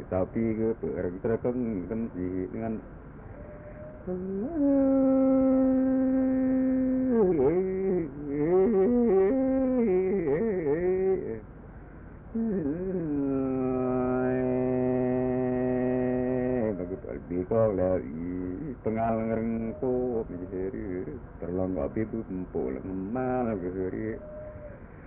tapi ke perang terekam kan dengan bagi palbi kau lari pengalang ko menjadi terlonggap itu pempul mal ke hari